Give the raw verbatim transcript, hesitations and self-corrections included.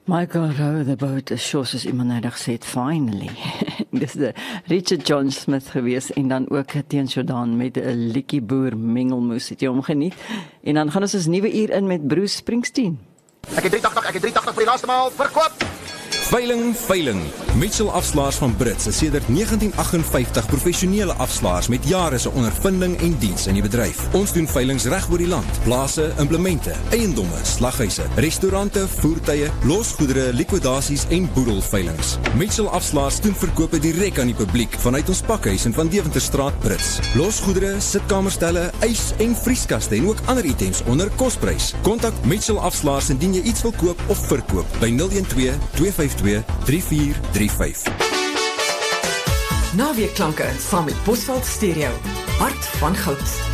Michael row the boat ashore, soos iemand nou dag sê, finally. Dis de Richard John Smith gewees, en dan ook teen Jordan met 'n liedjie boer mengelmoes, het jy hom geniet? En dan gaan ons ons nuwe uur in met Bruce Springsteen. Ek het drie agt agt, ek het drie agt agt vir die laaste maal verkoop. Veiling, veiling. Mitchell Afslaers van Brits is sedert negentien agt vyftig professionele afslaers met jare se ondervinding en diens in die bedryf. Ons doen veilings reg oor die land. Plase, implemente, eiendomme, slaghuise, restaurante, voertuie, losgoedere, likwidasies en boedelveilings. Mitchell Afslaers doen verkope direk aan die publiek vanuit ons pakhuis in Van Deventerstraat Brits. Losgoedere, sitkamerstelle, ys en vrieskaste en ook ander items onder kosprys. Kontak Mitchell Afslaers indien jy iets wil koop of verkoop by nul een twee twee vyf twee drie vier drie vyf. Naweekklanke saam met Bosveld Stereo. Hart van goud.